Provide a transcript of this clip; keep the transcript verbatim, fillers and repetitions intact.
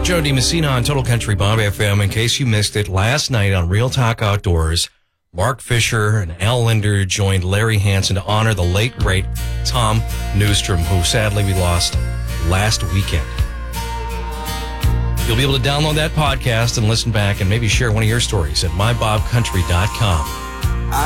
Joe DiMessina on Total Country Bob F M. In case you missed it, last night on Real Talk Outdoors, Mark Fisher and Al Linder joined Larry Hansen to honor the late, great Tom Newstrom, who sadly we lost last weekend. You'll be able to download that podcast and listen back and maybe share one of your stories at my bob country dot com.